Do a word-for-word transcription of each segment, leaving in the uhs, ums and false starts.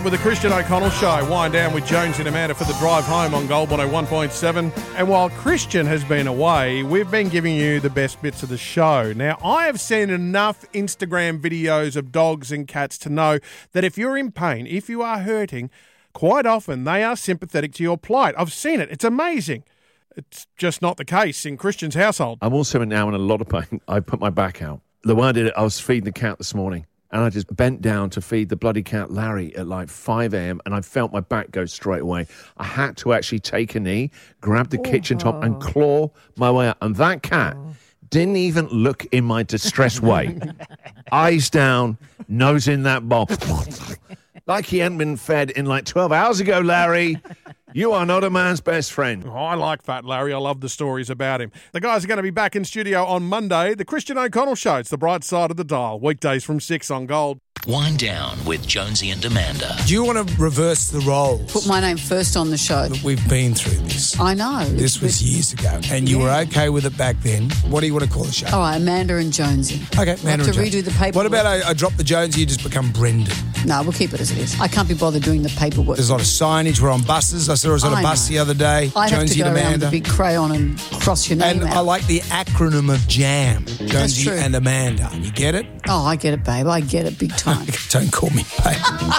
With the Christian O'Connell Show, wind down with Jones and Amanda for the drive home on Gold one oh one point seven. And while Christian has been away, we've been giving you the best bits of the show. Now, I have seen enough Instagram videos of dogs and cats to know that if you're in pain, if you are hurting, quite often they are sympathetic to your plight. I've seen it. It's amazing. It's just not the case in Christian's household. I'm also now in a lot of pain. I put my back out. The way I did it, I was feeding the cat this morning. And I just bent down to feed the bloody cat Larry at like five a.m. and I felt my back go straight away. I had to actually take a knee, grab the oh, kitchen top and claw my way up. And that cat oh. didn't even look in my distressed way. Eyes down, nose in that bowl. Like he hadn't been fed in like twelve hours ago, Larry. You are not a man's best friend. Oh, I like Fat Larry. I love the stories about him. The guys are going to be back in studio on Monday. The Christian O'Connell Show. It's the bright side of the dial. Weekdays from six on Gold. Wind down with Jonesy and Amanda. Do you want to reverse the roles? Put my name first on the show. We've been through this. I know. This was years ago, and you yeah. were okay with it back then. What do you want to call the show? All right, Amanda and Jonesy. Okay, Amanda and Jonesy. To redo the paperwork. What about I, I drop the Jonesy, you just become Brendan? No, we'll keep it as it is. I can't be bothered doing the paperwork. There's a lot of signage. We're on buses. I saw I was on a bus know. the other day. I Jonesy have to go and Amanda. around with a big crayon and cross your name and out. I like the acronym of JAM. Jonesy and Amanda. You get it? Oh, I get it, babe. I get it big time. Don't call me babe.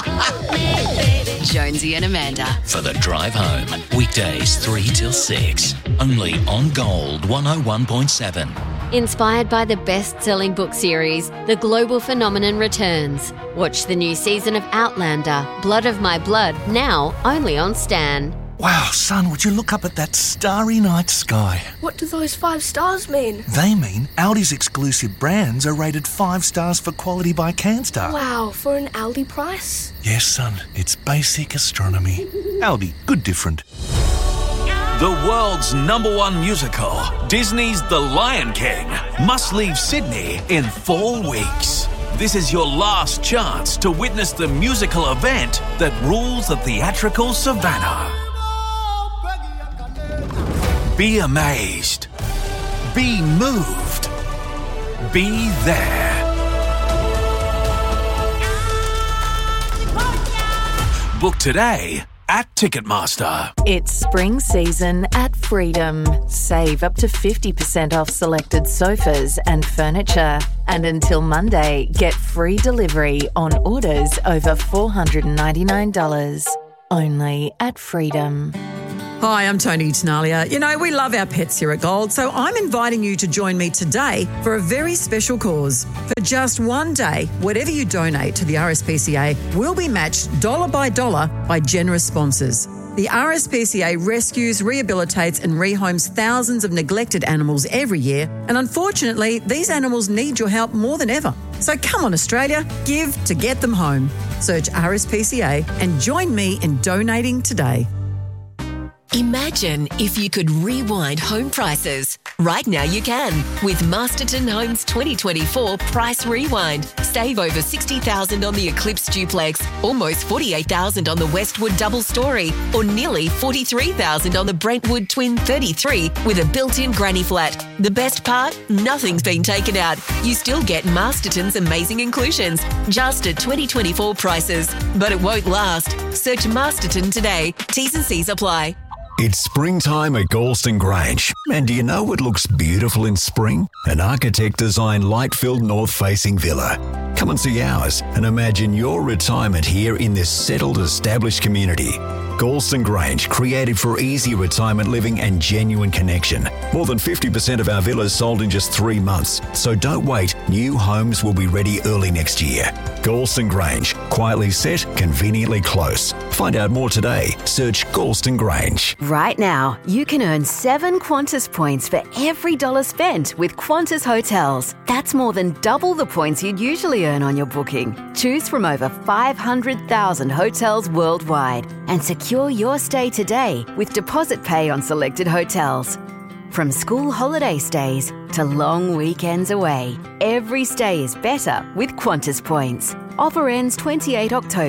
Jonesy and Amanda. For the drive home. Weekdays three till six. Only on Gold one oh one point seven. Inspired by the best-selling book series, The Global Phenomenon returns. Watch the new season of Outlander, Blood of My Blood, now only on Stan. Wow, son, would you look up at that starry night sky? What do those five stars mean? They mean Audi's exclusive brands are rated five stars for quality by CanStar. Wow, for an Aldi price? Yes, son, it's basic astronomy. Aldi, good different. The world's number one musical, Disney's The Lion King, must leave Sydney in four weeks. This is your last chance to witness the musical event that rules the theatrical savannah. Be amazed. Be moved. Be there. Book today at Ticketmaster. It's spring season at Freedom. Save up to fifty percent off selected sofas and furniture. And until Monday, get free delivery on orders over four hundred ninety-nine dollars. Only at Freedom. Hi, I'm Tony Tenalia. You know, we love our pets here at Gold, so I'm inviting you to join me today for a very special cause. For just one day, whatever you donate to the R S P C A will be matched dollar by dollar by generous sponsors. The R S P C A rescues, rehabilitates and rehomes thousands of neglected animals every year, and unfortunately, these animals need your help more than ever. So come on, Australia, give to get them home. Search R S P C A and join me in donating today. Imagine if you could rewind home prices. Right now you can with Masterton Homes twenty twenty-four Price Rewind. Save over sixty thousand dollars on the Eclipse Duplex, almost forty-eight thousand dollars on the Westwood Double Story, or nearly forty-three thousand dollars on the Brentwood Twin thirty-three with a built-in granny flat. The best part? Nothing's been taken out. You still get Masterton's amazing inclusions, just at twenty twenty-four prices. But it won't last. Search Masterton today. T's and C's apply. It's springtime at Galston Grange. And do you know what looks beautiful in spring? An architect-designed light-filled north-facing villa. Come and see ours and imagine your retirement here in this settled, established community. Galston Grange, created for easy retirement living and genuine connection. More than fifty percent of our villas sold in just three months. So don't wait. New homes will be ready early next year. Galston Grange, quietly set, conveniently close. Find out more today. Search Galston Grange. Right now, you can earn seven Qantas points for every dollar spent with Qantas Hotels. That's more than double the points you'd usually earn on your booking. Choose from over five hundred thousand hotels worldwide and secure your stay today with deposit pay on selected hotels. From school holiday stays to long weekends away, every stay is better with Qantas points. Offer ends twenty-eighth October.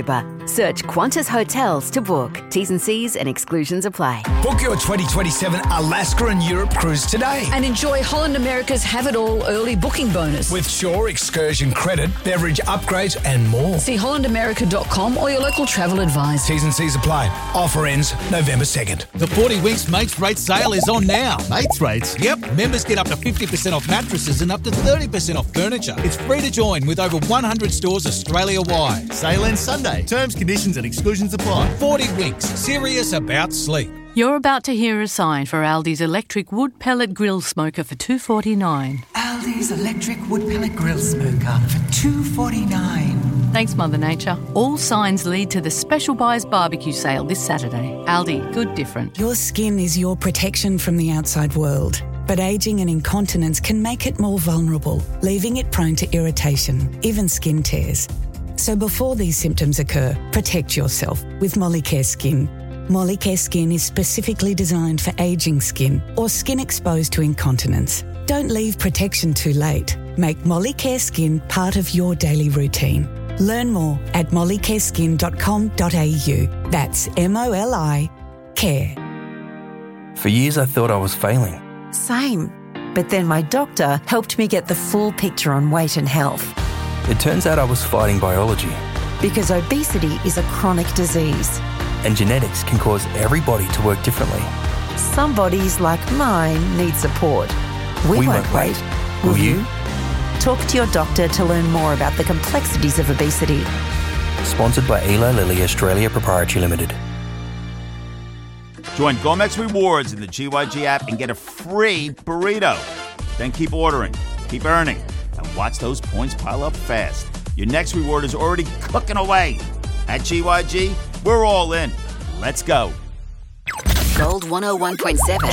Search Qantas Hotels to book. T's and C's and exclusions apply. Book your twenty twenty-seven Alaska and Europe cruise today. And enjoy Holland America's Have It All early booking bonus. With Shore excursion credit, beverage upgrades and more. See holland america dot com or your local travel advisor. T's and C's apply. Offer ends November second. The forty Winks Mates Rate sale is on now. Mates Rates? Yep. Members get up to fifty percent off mattresses and up to thirty percent off furniture. It's free to join with over one hundred stores Australia-wide. Sale ends Sunday. Terms, conditions and exclusions apply. forty Winks. Serious about sleep. You're about to hear a sign for Aldi's electric wood pellet grill smoker for two dollars forty-nine. Aldi's electric wood pellet grill smoker for two dollars forty-nine. Thanks, Mother Nature. All signs lead to the Special Buys barbecue sale this Saturday. Aldi, good different. Your skin is your protection from the outside world. But ageing and incontinence can make it more vulnerable, leaving it prone to irritation, even skin tears. So before these symptoms occur, protect yourself with Molicare Skin. Molicare Skin is specifically designed for ageing skin or skin exposed to incontinence. Don't leave protection too late. Make Molicare Skin part of your daily routine. Learn more at molicare skin dot com dot a u. That's M O L I care. For years I thought I was failing. Same. But then my doctor helped me get the full picture on weight and health. It turns out I was fighting biology. Because obesity is a chronic disease. And genetics can cause every body to work differently. Some bodies, like mine, need support. We, we won't, won't wait. wait. Will you? Talk to your doctor to learn more about the complexities of obesity. Sponsored by Eli Lilly Australia Proprietary Limited. Join Gomex Rewards in the G Y G app and get a free burrito. Then keep ordering, keep earning, and watch those points pile up fast. Your next reward is already cooking away. At G Y G, we're all in. Let's go. Gold one oh one point seven.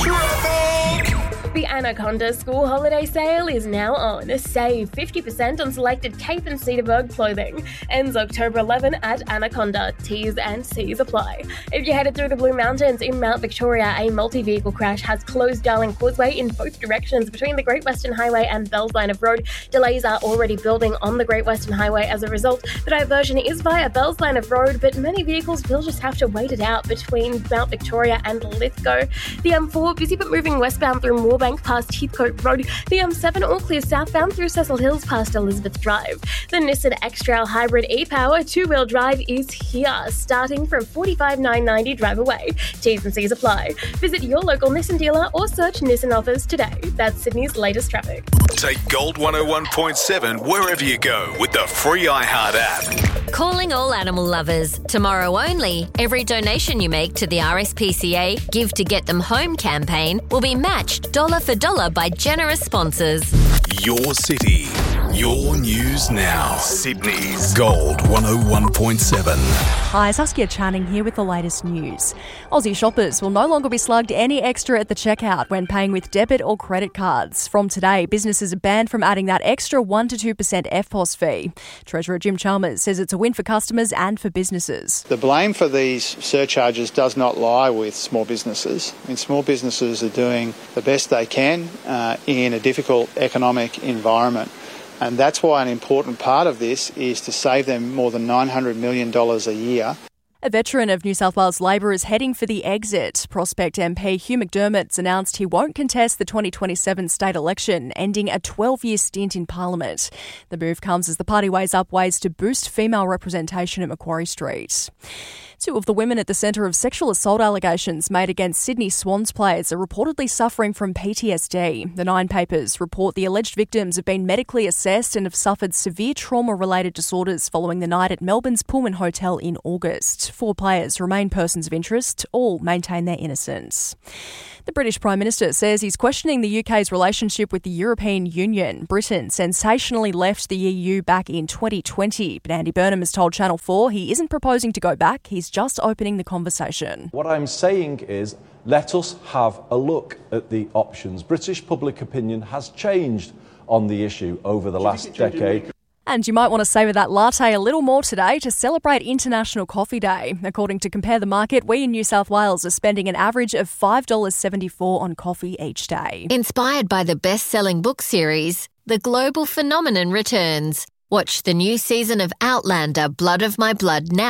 The Anaconda School Holiday Sale is now on. Save fifty percent on selected Cape and Cedarburg clothing. Ends October eleventh at Anaconda. T's and C's apply. If you're headed through the Blue Mountains in Mount Victoria, a multi-vehicle crash has closed Darling Causeway in both directions between the Great Western Highway and Bells Line of Road. Delays are already building on the Great Western Highway as a result. The diversion is via Bells Line of Road, but many vehicles will just have to wait it out between Mount Victoria and Lithgow. The M four busy but moving westbound through Moorebank past Heathcote Road. The M seven all clear southbound through Cecil Hills past Elizabeth Drive. The Nissan X-Trail Hybrid e-Power two-wheel drive is here, starting from forty-five thousand nine hundred ninety dollars drive away. T's and C's apply. Visit your local Nissan dealer or search Nissan offers today. That's Sydney's latest traffic. Take Gold one oh one point seven wherever you go with the free iHeart app. Calling all animal lovers. Tomorrow only, every donation you make to the R S P C A Give to Get Them Home campaign will be matched dollar for dollar by generous sponsors. Your city, your news now. Sydney's Gold one oh one point seven. Hi, Saskia Channing here with the latest news. Aussie shoppers will no longer be slugged any extra at the checkout when paying with debit or credit cards. From today, businesses are banned from adding that extra one to two percent F P O S fee. Treasurer Jim Chalmers says it's a win for customers and for businesses. The blame for these surcharges does not lie with small businesses. I mean, small businesses are doing the best they can uh, in a difficult economic environment. And that's why an important part of this is to save them more than nine hundred million dollars a year. A veteran of New South Wales Labor is heading for the exit. Prospect M P Hugh McDermott's announced he won't contest the twenty twenty-seven state election, ending a twelve-year stint in Parliament. The move comes as the party weighs up ways to boost female representation at Macquarie Street. Two of the women at the centre of sexual assault allegations made against Sydney Swans players are reportedly suffering from P T S D. The Nine Papers report the alleged victims have been medically assessed and have suffered severe trauma-related disorders following the night at Melbourne's Pullman Hotel in August. Four players remain persons of interest. All maintain their innocence. The British Prime Minister says he's questioning the U K's relationship with the European Union. Britain sensationally left the E U back in twenty twenty, but Andy Burnham has told Channel four he isn't proposing to go back, he's just opening the conversation. What I'm saying is, let us have a look at the options. British public opinion has changed on the issue over the last decade. And you might want to savour that latte a little more today to celebrate International Coffee Day. According to Compare the Market, we in New South Wales are spending an average of five dollars seventy-four on coffee each day. Inspired by the best-selling book series, The Global Phenomenon returns. Watch the new season of Outlander, Blood of My Blood now,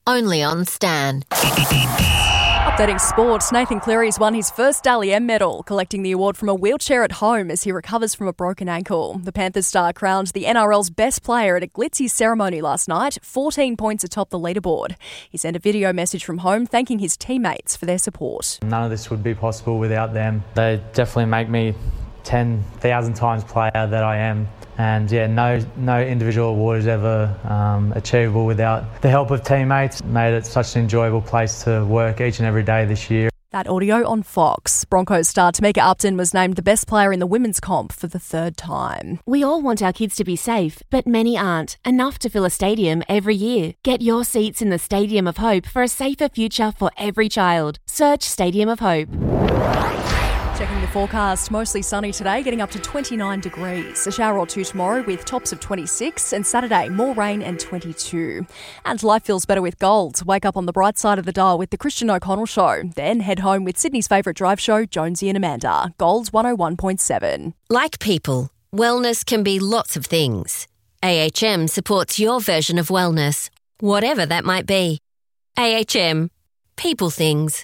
only on Stan. Updating sports, Nathan Cleary's won his first Dally M medal, collecting the award from a wheelchair at home as he recovers from a broken ankle. The Panthers star crowned the N R L's best player at a glitzy ceremony last night, fourteen points atop the leaderboard. He sent a video message from home thanking his teammates for their support. None of this would be possible without them. They definitely make me ten thousand times player that I am. And yeah, no no individual award is ever um, achievable without the help of teammates. Made it such an enjoyable place to work each and every day this year. That audio on Fox. Broncos star Tamika Upton was named the best player in the women's comp for the third time. We all want our kids to be safe, but many aren't. Enough to fill a stadium every year. Get your seats in the Stadium of Hope for a safer future for every child. Search Stadium of Hope. Checking the forecast, mostly sunny today, getting up to twenty-nine degrees. A shower or two tomorrow with tops of twenty-six, and Saturday, more rain and twenty-two. And life feels better with Gold. Wake up on the bright side of the dial with the Christian O'Connell Show. Then head home with Sydney's favourite drive show, Jonesy and Amanda. Gold one oh one point seven. Like people, wellness can be lots of things. A H M supports your version of wellness, whatever that might be. A H M. People things.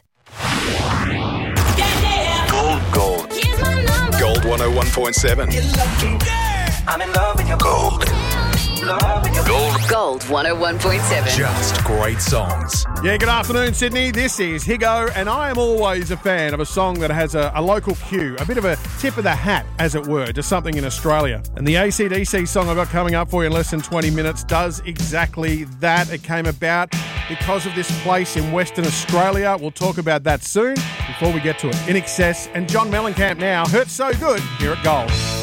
Gold. Gold one oh one point seven. I'm in love with your gold. Gold. Gold one oh one point seven. Just great songs. Yeah, good afternoon, Sydney. This is Higo, and I am always a fan of a song that has a, a local cue, a bit of a tip of the hat, as it were, to something in Australia. And the A C D C song I've got coming up for you in less than twenty minutes does exactly that. It came about because of this place in Western Australia. We'll talk about that soon. Before we get to it, In Excess and John Mellencamp now. Hurts So Good here at Gold.